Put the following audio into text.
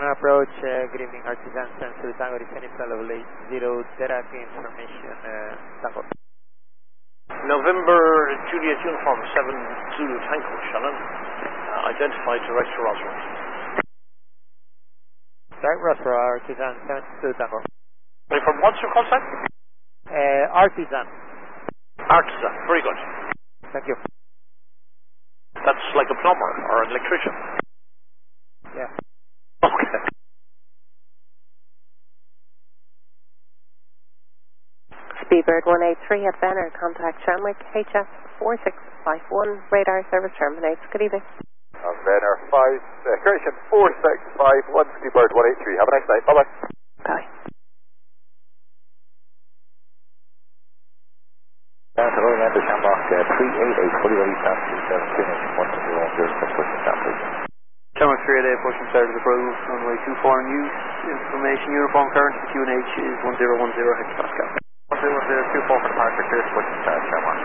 Canal approach, good evening, Artisan Sensor Tango, descending flight level 80, data information, Tango. November Juliet Uniform 7 Zulu Tango, Shannon. Identified Director Roswell. Direct Roswell, Artisan 7 Tango. From what's your call sign? Artisan. Artisan, very good. Thank you. That's like a plumber or an electrician. Yeah. Okay. Speedbird 183 at Banner, contact Shamwick, HS 4651, radar service terminates. Good evening. Banner 5, correction 4651, Speedbird 183. Have a nice night. Bye-bye. Bye. Hello, Lander Shamrock 388, fully ready, fast 272, 1010, Shamrock 388, pushing start of the Grove, runway 24 in use. Information, uniform current for QNH is 1010 hectopascal.